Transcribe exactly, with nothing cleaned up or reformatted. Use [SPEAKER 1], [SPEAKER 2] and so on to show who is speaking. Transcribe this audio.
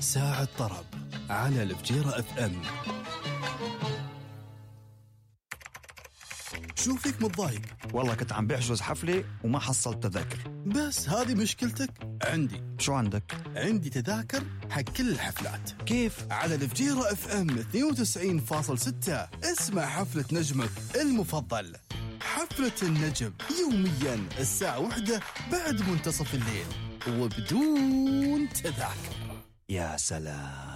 [SPEAKER 1] ساعة طرب على الفجيرة اف ام. شو فيك متضايق؟
[SPEAKER 2] والله كنت عم بحجز حفلة وما حصلت تذاكر.
[SPEAKER 1] بس هذه مشكلتك؟ عندي.
[SPEAKER 2] شو عندك؟
[SPEAKER 1] عندي تذاكر حق كل الحفلات.
[SPEAKER 2] كيف؟
[SPEAKER 1] على الفجيرة اف ام اثنين وتسعين فاصلة ستة. اسمع حفلة نجمك المفضل، حفلة النجم، يوميا الساعة واحدة بعد منتصف الليل وبدون تذاكر.
[SPEAKER 2] يا سلام.